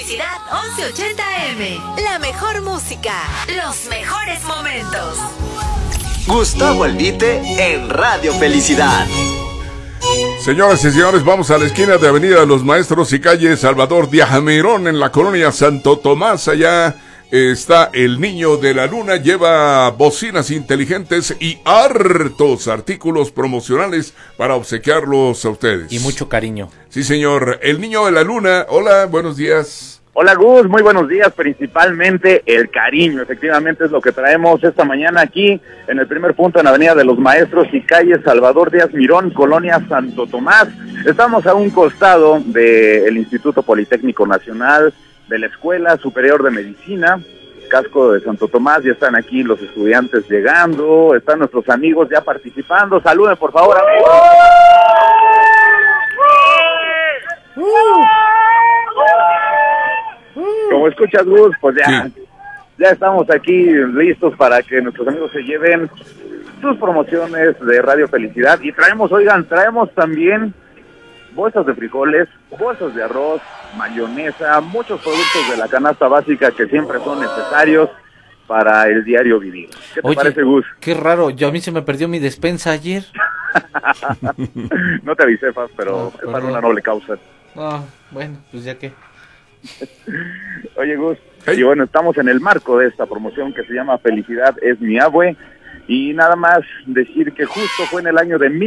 Felicidad 1180M. La mejor música, los mejores momentos. Gustavo Albite en Radio Felicidad. Señoras y señores, vamos a la esquina de Avenida Los Maestros y calle Salvador Díaz Mirón en la colonia Santo Tomás. Allá está el Niño de la Luna, lleva bocinas inteligentes y hartos artículos promocionales para obsequiarlos a ustedes. Y mucho cariño. Sí, señor. El Niño de la Luna. Hola, buenos días. Hola Gus, muy buenos días. Principalmente el cariño, efectivamente es lo que traemos esta mañana aquí en el primer punto en Avenida de los Maestros y calle Salvador Díaz Mirón, colonia Santo Tomás. Estamos a un costado del Instituto Politécnico Nacional, de la Escuela Superior de Medicina, casco de Santo Tomás. Ya están aquí los estudiantes llegando, están nuestros amigos ya participando. Saluden por favor, amigos. Como escuchas, Gus, pues ya estamos aquí listos para que nuestros amigos se lleven sus promociones de Radio Felicidad. Y traemos también bolsas de frijoles, bolsas de arroz, mayonesa, muchos productos de la canasta básica que siempre son necesarios para el diario vivir. ¿Qué te parece, Gus? Qué raro, a mí se me perdió mi despensa ayer. No te avisé, Faz, pero es para una noble causa. Bueno, pues ya que... Oye, Gus, y bueno, estamos en el marco de esta promoción que se llama Felicidad es mi abue, y nada más decir que justo fue en el año de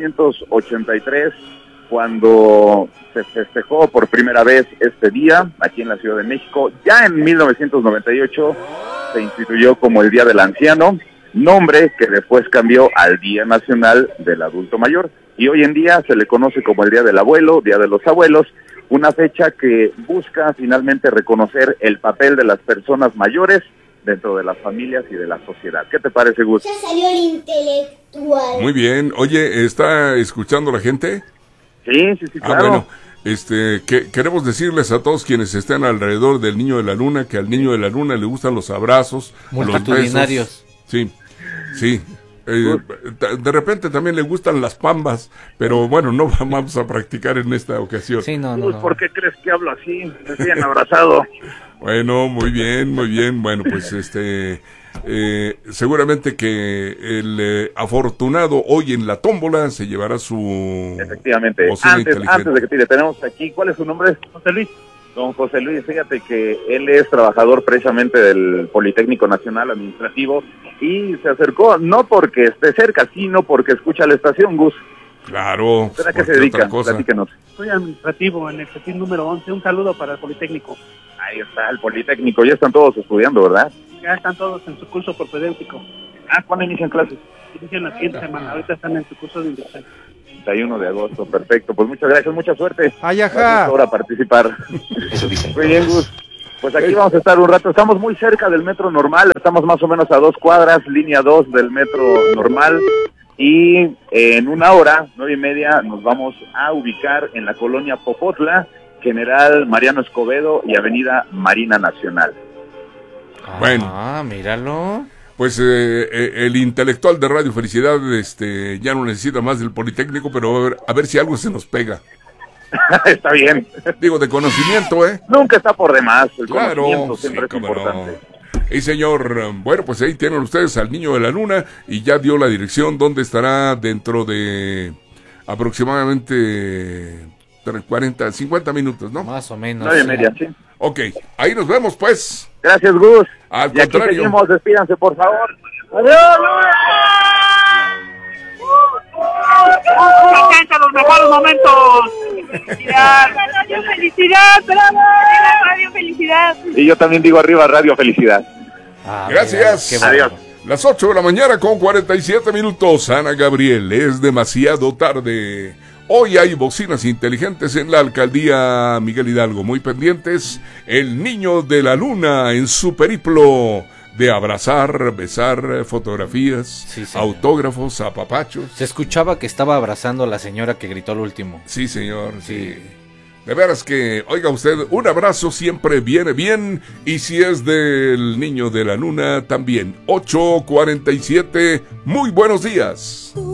1983 cuando se festejó por primera vez este día aquí en la Ciudad de México. Ya en 1998 se instituyó como el Día del Anciano, nombre que después cambió al Día Nacional del Adulto Mayor, y hoy en día se le conoce como el Día del Abuelo, Día de los Abuelos, una fecha que busca finalmente reconocer el papel de las personas mayores dentro de las familias y de la sociedad. ¿Qué te parece, Gus? Ya salió el intelectual. Muy bien. Oye, ¿está escuchando la gente? Sí, claro. Bueno, queremos decirles a todos quienes estén alrededor del Niño de la Luna que al Niño de la Luna le gustan los abrazos, multitudinarios. Los besos. Sí. De repente también le gustan las pambas, pero bueno, no vamos a practicar en esta ocasión. Sí, no. ¿Por qué crees que hablo así? Me siguen abrazado. Bueno, muy bien. Bueno, pues seguramente que el afortunado hoy en la tómbola se llevará su... Efectivamente. Antes de que tire, tenemos aquí, ¿cuál es su nombre? José Luis. Don José Luis, fíjate que él es trabajador precisamente del Politécnico Nacional Administrativo y se acercó no porque esté cerca, sino porque escucha la estación, Gus. Claro. ¿A qué se dedica? Platíquenos. Soy administrativo en el CETIN número 11. Un saludo para el Politécnico. Ahí está el Politécnico. Ya están todos estudiando, ¿verdad? Ya están todos en su curso propedéutico. ¿Cuándo inician clases? Inician la siguiente semana. Ahorita están en su curso de inducción. 31 de agosto, perfecto. Pues muchas gracias, mucha suerte. Ajá. Ahora participar. Eso dicen. Muy bien, Gus. Pues aquí vamos a estar un rato. Estamos muy cerca del metro normal. Estamos más o menos a 2 cuadras, línea 2 del metro normal. Y en una hora, 9:30, nos vamos a ubicar en la colonia Popotla, General Mariano Escobedo y Avenida Marina Nacional. Bueno. Míralo. Pues el intelectual de Radio Felicidad ya no necesita más del Politécnico, pero a ver si algo se nos pega. Está bien. Digo, de conocimiento, ¿eh? Nunca está por demás. El claro, conocimiento siempre es importante. Y señor, bueno, pues ahí tienen ustedes al Niño de la Luna y ya dio la dirección donde estará dentro de aproximadamente 50 minutos, ¿no? Más o menos. 9:30, sí. Ok, ahí nos vemos, pues. Gracias, Gus. Al y contrario. aquí seguimos, despídanse, por favor. ¡Adiós! ¡Presenta los mejores momentos! ¡Felicidad! ¡Radio Felicidad! ¡Bravo! ¡Radio Felicidad! Y yo también digo arriba Radio Felicidad. Gracias. Mira, adiós. Las 8 de la mañana con 47 minutos. Ana Gabriel, es demasiado tarde. Hoy hay bocinas inteligentes en la alcaldía Miguel Hidalgo. Muy pendientes. El Niño de la Luna en su periplo de abrazar, besar, fotografías, sí, autógrafos, apapachos. Se escuchaba que estaba abrazando a la señora que gritó al último. Sí, señor, sí. De veras que, oiga usted, un abrazo siempre viene bien, y si es del Niño de la Luna, también. 8:47, muy buenos días.